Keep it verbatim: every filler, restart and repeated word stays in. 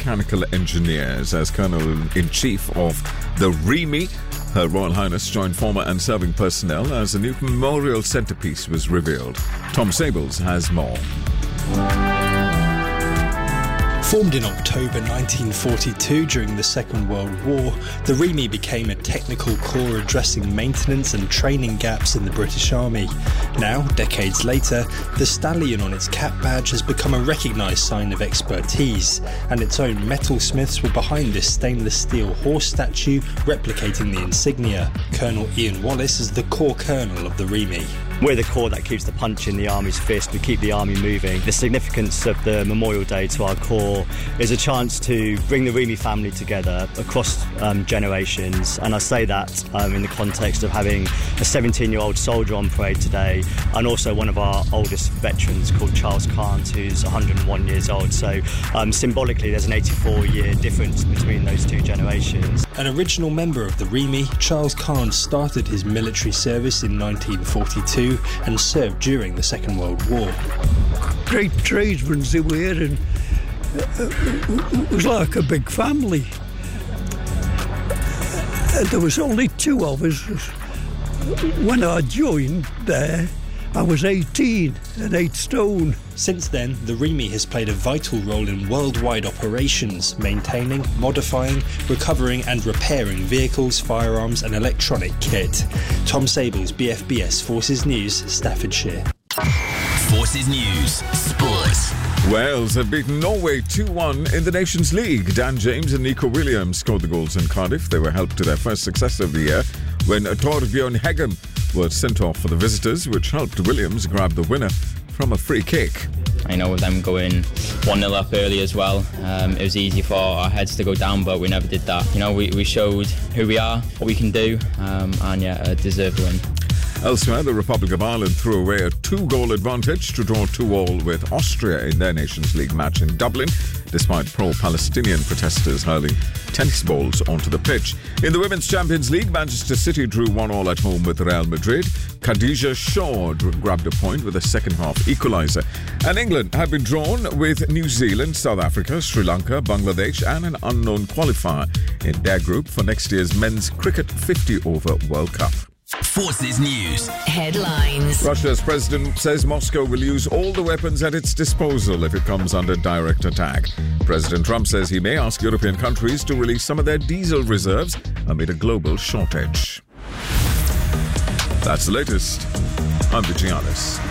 mechanical engineers as Colonel-in-Chief of the REME. Her Royal Highness joined former and serving personnel as a new memorial centrepiece was revealed. Tom Sables has more. Formed in October nineteen forty-two during the Second World War, the REME became a technical corps addressing maintenance and training gaps in the British Army. Now, decades later, the stallion on its cap badge has become a recognised sign of expertise, and its own metalsmiths were behind this stainless steel horse statue replicating the insignia. Colonel Ian Wallace is the corps colonel of the REME. We're the corps that keeps the punch in the Army's fist. We keep the Army moving. The significance of the Memorial Day to our corps is a chance to bring the REME family together across um, generations. And I say that um, in the context of having a seventeen-year-old soldier on parade today, and also one of our oldest veterans called Charles Carnes, who's one hundred and one years old. So um, symbolically, there's an eighty-four-year difference between those two generations. An original member of the REME, Charles Carnes started his military service in nineteen forty-two and served during the Second World War. Great tradesmen they were, and it was like a big family. And there was only two of us. When I joined there, I was eighteen and eight stone. Since then, the REME has played a vital role in worldwide operations, maintaining, modifying, recovering and repairing vehicles, firearms and electronic kit. Tom Sables, B F B S Forces News, Staffordshire. Forces News, Sports. Wales have beaten Norway two one in the Nations League. Dan James and Nico Williams scored the goals in Cardiff. They were helped to their first success of the year when Torbjørn Hegem was sent off for the visitors, which helped Williams grab the winner from a free kick. I know with them going one nil up early as well, um, it was easy for our heads to go down, but we never did that. You know, we, we showed who we are, what we can do, um, and yeah, a deserved win. Elsewhere, the Republic of Ireland threw away a two-goal advantage to draw two all with Austria in their Nations League match in Dublin, despite pro-Palestinian protesters hurling tennis balls onto the pitch. In the Women's Champions League, Manchester City drew one all at home with Real Madrid. Khadija Shaw grabbed a point with a second-half equaliser. And England have been drawn with New Zealand, South Africa, Sri Lanka, Bangladesh and an unknown qualifier in their group for next year's Men's Cricket fifty-over World Cup. Forces News. Headlines. Russia's president says Moscow will use all the weapons at its disposal if it comes under direct attack. President Trump says he may ask European countries to release some of their diesel reserves amid a global shortage. That's the latest. I'm Vigianis.